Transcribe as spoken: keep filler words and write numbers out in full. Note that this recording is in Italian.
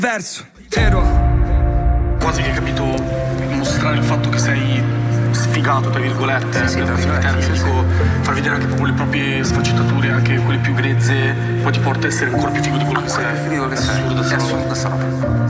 Verso, vero. Quasi che hai capito, mostrare il fatto che sei sfigato, tra virgolette, sì, sì, tra il termine, sì, dico, far vedere anche proprio le proprie sfaccettature, anche quelle più grezze, poi ti porta a essere ancora più figo di quello che sei. Figo che È sei. assurdo, È assurdo sta roba.